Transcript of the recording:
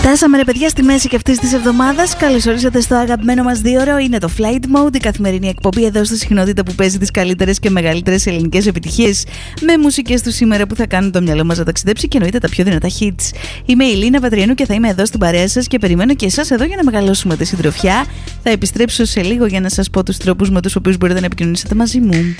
Φτάσαμε ρε παιδιά στη μέση και αυτής της εβδομάδας. Καλώς ορίσατε στο αγαπημένο μας 2ωρο. Είναι το Flight Mode, η καθημερινή εκπομπή εδώ στη συχνότητα που παίζει τις καλύτερες και μεγαλύτερες ελληνικές επιτυχίες με μουσικές του σήμερα που θα κάνουν το μυαλό μας να ταξιδέψει και εννοείται τα πιο δυνατά hits. Είμαι η Λίνα Πατριανού και θα είμαι εδώ στην παρέα σας και περιμένω και εσάς εδώ για να μεγαλώσουμε τη συντροφιά. Θα επιστρέψω σε λίγο για να σας πω τους τρόπους με τους οποίους μπορείτε να επικοινωνήσετε μαζί μου.